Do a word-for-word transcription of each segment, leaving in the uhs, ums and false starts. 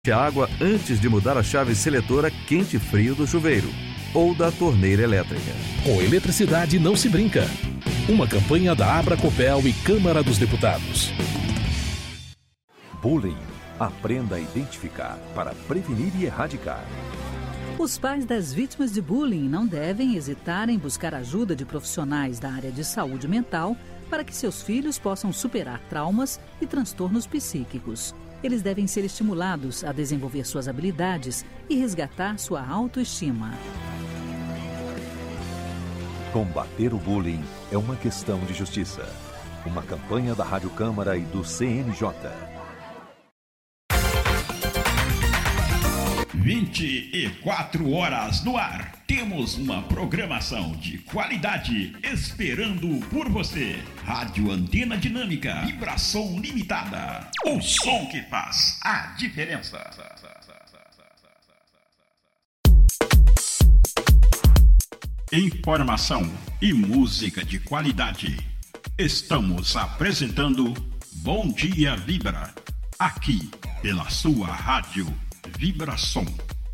a água antes de mudar a chave seletora quente e frio do chuveiro ou da torneira elétrica. Com eletricidade não se brinca. Uma campanha da Abracopel e Câmara dos Deputados. Bullying. Aprenda a identificar para prevenir e erradicar. Os pais das vítimas de bullying não devem hesitar em buscar ajuda de profissionais da área de saúde mental para que seus filhos possam superar traumas e transtornos psíquicos. Eles devem ser estimulados a desenvolver suas habilidades e resgatar sua autoestima. Combater o bullying é uma questão de justiça. Uma campanha da Rádio Câmara e do C N J. vinte e quatro horas no ar. Temos uma programação de qualidade esperando por você. Rádio Antena Dinâmica, vibração limitada. O som que faz a diferença. Informação e música de qualidade. Estamos apresentando Bom Dia Vibra, aqui pela sua rádio Vibração.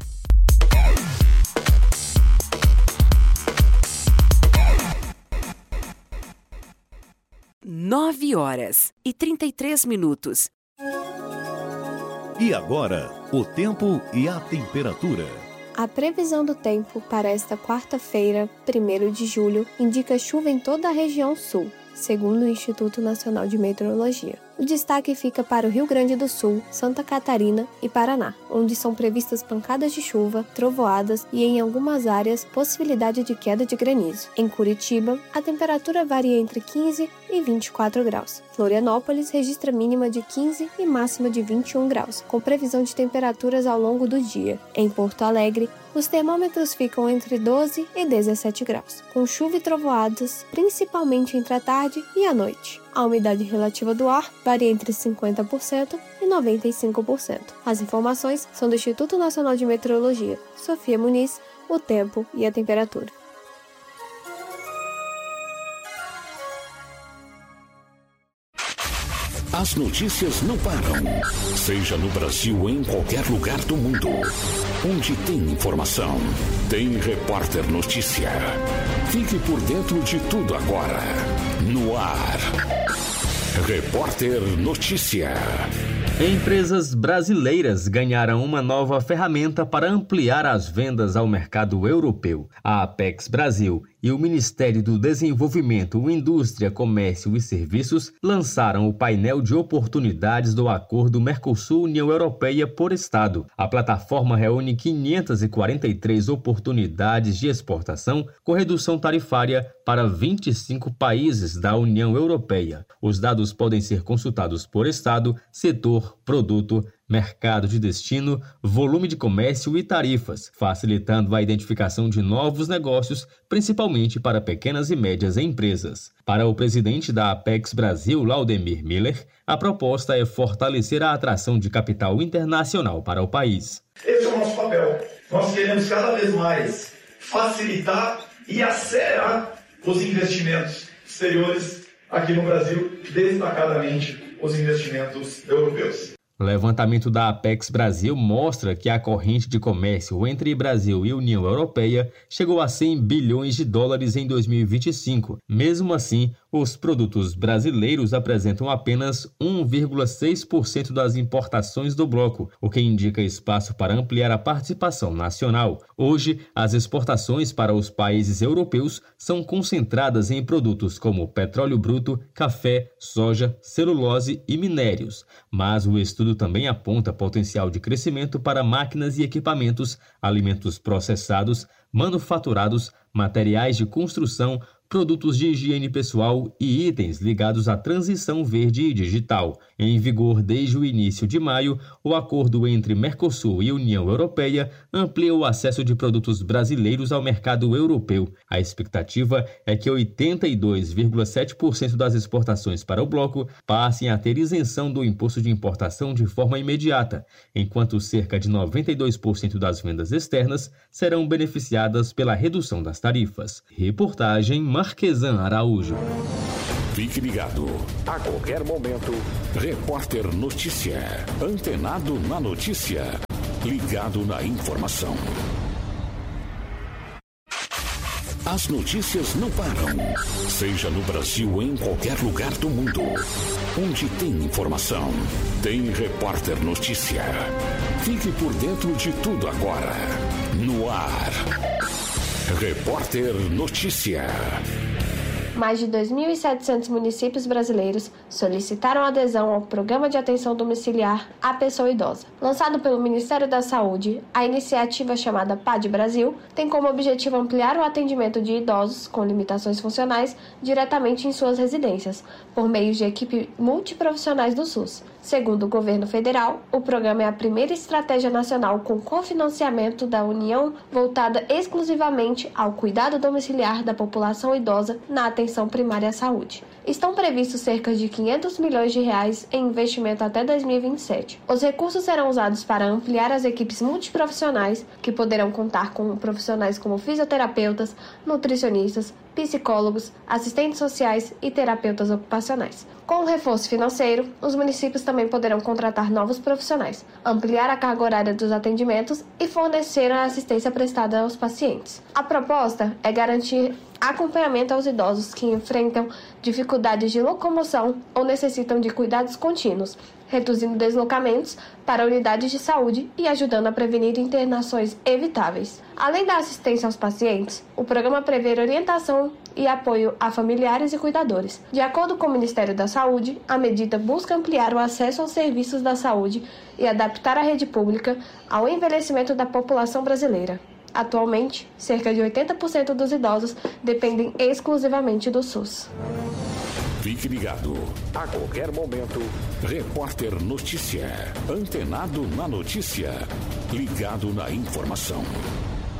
Nove horas e trinta e três minutos. E agora, o tempo e a temperatura. A previsão do tempo para esta quarta-feira, primeiro de julho, indica chuva em toda a região sul, segundo o Instituto Nacional de Meteorologia. O destaque fica para o Rio Grande do Sul, Santa Catarina e Paraná, onde são previstas pancadas de chuva, trovoadas e, em algumas áreas, possibilidade de queda de granizo. Em Curitiba, a temperatura varia entre quinze e vinte e quatro graus. Florianópolis registra mínima de quinze e máxima de vinte e um graus, com previsão de temperaturas ao longo do dia. Em Porto Alegre, os termômetros ficam entre doze e dezessete graus, com chuva e trovoadas, principalmente entre a tarde e a noite. A umidade relativa do ar varia entre cinquenta por cento e noventa e cinco por cento. As informações são do Instituto Nacional de Meteorologia. Sofia Muniz, o tempo e a temperatura. As notícias não param. Seja no Brasil ou em qualquer lugar do mundo. Onde tem informação, tem Repórter Notícia. Fique por dentro de tudo agora. No ar. Repórter Notícia. Empresas brasileiras ganharam uma nova ferramenta para ampliar as vendas ao mercado europeu. A Apex Brasil e o Ministério do Desenvolvimento, Indústria, Comércio e Serviços lançaram o painel de oportunidades do Acordo Mercosul-União Europeia por Estado. A plataforma reúne quinhentas e quarenta e três oportunidades de exportação com redução tarifária para vinte e cinco países da União Europeia. Os dados podem ser consultados por Estado, setor, produto, mercado de destino, volume de comércio e tarifas, facilitando a identificação de novos negócios, principalmente para pequenas e médias empresas. Para o presidente da Apex Brasil, Laudemir Miller, a proposta é fortalecer a atração de capital internacional para o país. Esse é o nosso papel. Nós queremos cada vez mais facilitar e acelerar os investimentos exteriores aqui no Brasil, destacadamente os investimentos europeus. O levantamento da Apex Brasil mostra que a corrente de comércio entre Brasil e União Europeia chegou a cem bilhões de dólares em dois mil e vinte e cinco. Mesmo assim, os produtos brasileiros apresentam apenas um vírgula seis por cento das importações do bloco, o que indica espaço para ampliar a participação nacional. Hoje, as exportações para os países europeus são concentradas em produtos como petróleo bruto, café, soja, celulose e minérios, mas o estudo também aponta potencial de crescimento para máquinas e equipamentos, alimentos processados, manufaturados, materiais de construção, produtos de higiene pessoal e itens ligados à transição verde e digital. Em vigor desde o início de maio, o acordo entre Mercosul e União Europeia amplia o acesso de produtos brasileiros ao mercado europeu. A expectativa é que oitenta e dois vírgula sete por cento das exportações para o bloco passem a ter isenção do imposto de importação de forma imediata, enquanto cerca de noventa e dois por cento das vendas externas serão beneficiadas pela redução das tarifas. Reportagem Marquesan Araújo. Fique ligado. A qualquer momento, Repórter Notícia. Antenado na notícia. Ligado na informação. As notícias não param. Seja no Brasil ou em qualquer lugar do mundo. Onde tem informação, tem Repórter Notícia. Fique por dentro de tudo agora. No ar. Repórter Notícia. Mais de dois mil e setecentos municípios brasileiros solicitaram adesão ao Programa de Atenção Domiciliar à Pessoa Idosa. Lançado pelo Ministério da Saúde, a iniciativa chamada P A D Brasil tem como objetivo ampliar o atendimento de idosos com limitações funcionais diretamente em suas residências, por meio de equipe multiprofissionais do SUS. Segundo o governo federal, o programa é a primeira estratégia nacional com cofinanciamento da União voltada exclusivamente ao cuidado domiciliar da população idosa na atenção primária à saúde. Estão previstos cerca de quinhentos milhões de reais em investimento até dois mil e vinte e sete. Os recursos serão usados para ampliar as equipes multiprofissionais, que poderão contar com profissionais como fisioterapeutas, nutricionistas, psicólogos, assistentes sociais e terapeutas ocupacionais. Com o reforço financeiro, os municípios também poderão contratar novos profissionais, ampliar a carga horária dos atendimentos e fornecer a assistência prestada aos pacientes. A proposta é garantir acompanhamento aos idosos que enfrentam dificuldades de locomoção ou necessitam de cuidados contínuos, reduzindo deslocamentos para unidades de saúde e ajudando a prevenir internações evitáveis. Além da assistência aos pacientes, o programa prevê orientação e apoio a familiares e cuidadores. De acordo com o Ministério da Saúde, a medida busca ampliar o acesso aos serviços da saúde e adaptar a rede pública ao envelhecimento da população brasileira. Atualmente, cerca de oitenta por cento dos idosos dependem exclusivamente do SUS. Fique ligado. A qualquer momento, Repórter Notícia. Antenado na notícia. Ligado na informação.